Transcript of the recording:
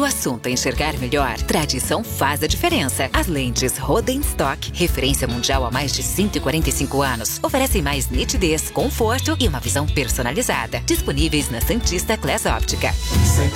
Quando o assunto é enxergar melhor, tradição faz a diferença. As lentes Rodenstock, referência mundial há mais de 145 anos, oferecem mais nitidez, conforto e uma visão personalizada. Disponíveis na Santista Class Óptica.